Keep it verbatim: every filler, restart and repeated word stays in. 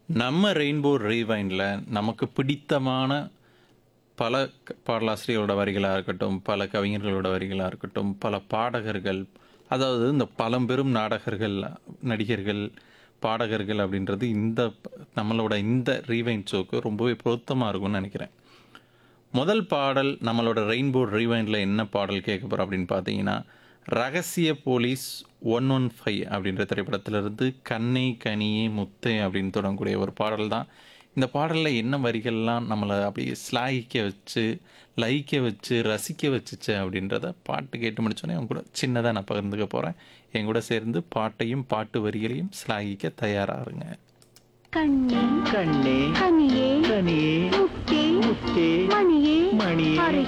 நம்ம ரெயின்போ ரீவைண்டில் நமக்கு பிடித்தமான பல க- பாடலாசிரியர்களோட வரிகளாக இருக்கட்டும், பல கவிஞர்களோட வரிகளாக இருக்கட்டும், பல பாடகர்கள், அதாவது இந்த பழம்பெரும் நாடகர்கள், நடிகர்கள், பாடகர்கள் அப்படின்றது இந்த ப- நம்மளோட இந்த ரீவைண்ட் ஷோக்கு ரொம்பவே பொருத்தமாக இருக்கும்னு நினைக்கிறேன். முதல் பாடல் நம்மளோட ரெயின்போ ரீவைண்டில் என்ன பாடல் கேட்க போகிறோம் அப்படின்னு பார்த்தீங்கன்னா, ரகசிய போலீஸ் ஒன் ஒன் ஃபைவ் அப்படின்ற திரைப்படத்திலிருந்து கண்ணே கனியே முத்தே அப்படின்னு தொடங்கக்கூடிய ஒரு பாடல் தான். இந்த பாடலில் என்ன வரிகள்லாம் நம்மளை அப்படியே ஸ்லாகிக்க வச்சு, லயிக்க வச்சு, ரசிக்க வச்சுச்சு அப்படின்றத பாட்டு கேட்டு முடிச்சோன்னே அவங்க கூட சின்னதாக நான் பகிர்ந்துக்க போகிறேன். என் கூட சேர்ந்து பாட்டையும் பாட்டு வரிகளையும் ஸ்லாகிக்க தயாராகுங்க. கண்ணே கண்ணே கனியே கனியே முத்தே முத்தே மணியே மணியே அரை